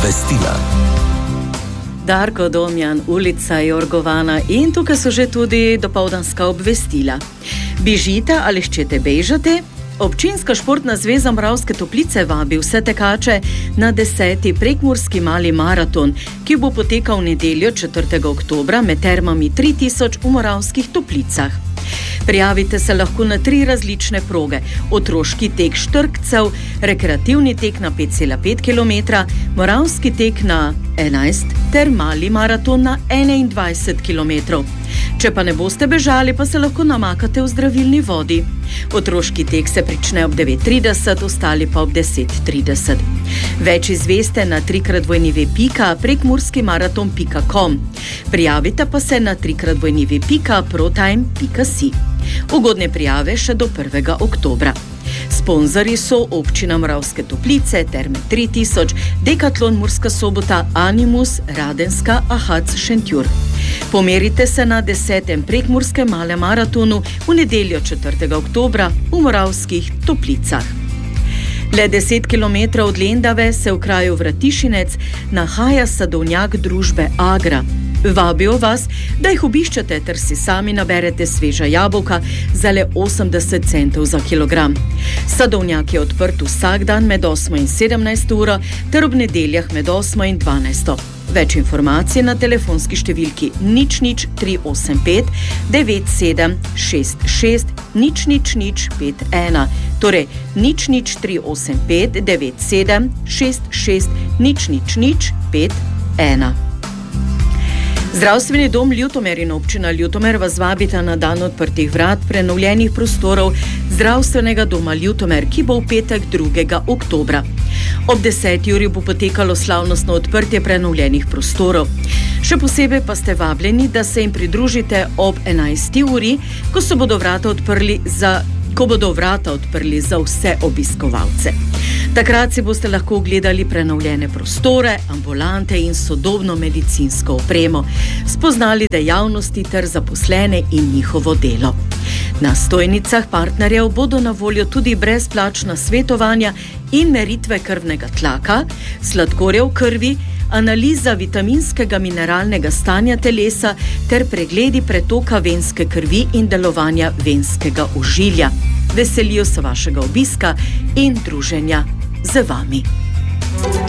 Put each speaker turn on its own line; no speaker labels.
Obvestila.
Darko Domjan, ulica Jorgovana in tukaj so že tudi dopoldanska obvestila. Bežite ali ščete bežati? Občinska športna zveza Moravske Toplice vabi vse tekače na 10. prekmurski mali maraton, ki bo potekal v nedeljo 4. oktobra med termami 3000 v Moravskih Toplicah. Prijavite se lahko na 3 različne proge: otroški tek štrkcev, rekreativni tek na 5,5 km, moravski tek na 11 ter mali maraton na 21 km. Če pa ne boste bežali, pa se lahko namakate v zdravilni vodi. Otroški tek se prične ob 9:30, ostali pa ob 10:30. Več izveste na www.prekmurskimaraton.com. Prijavite pa se na www.protime.si. Ugodne prijave še do 1. oktobra. Sponzorji so Občina Moravske Toplice, Terme 3000, Dekatlon Murska Sobota, Animus, Radenska, Ahac, Šentjur. Pomerite se na 10. prekmurskem malem maratonu v nedeljo 4. oktobra v Moravskih Toplicah. Le 10 km od Lendave se v kraju Vratišinec nahaja sadovnjak družbe Agra. Vabijo vas, da jih obiščete ter si sami naberete sveža jabolka za le 80 centov za kilogram. Sadovnjak je odprt vsak dan med 8 in 17 uro ter ob nedeljah med 8 in 12. Več informacij na telefonski številki 00385 9766 00051, torej 00385 9766 00051. Zdravstveni dom Ljutomer in občina Ljutomer vas vabita na dan odprtih vrat prenovljenih prostorov Zdravstvenega doma Ljutomer, ki bo v petek 2. oktobra. Ob 10. uri bo potekalo slavnostno odprtje prenovljenih prostorov. Še posebej pa ste vabljeni, da se jim pridružite ob 11. uri, ko bodo vrata odprli za vse obiskovalce. Takrat si boste lahko ogledali prenovljene prostore, ambulante in sodobno medicinsko opremo, spoznali dejavnosti ter zaposlene in njihovo delo. Na stojnicah partnerjev bodo na voljo tudi brezplačna svetovanja in meritve krvnega tlaka, sladkorja v krvi, analiza vitaminskega mineralnega stanja telesa ter pregledi pretoka venske krvi in delovanja venskega ožilja. Veselijo se vašega obiska in druženja z vami.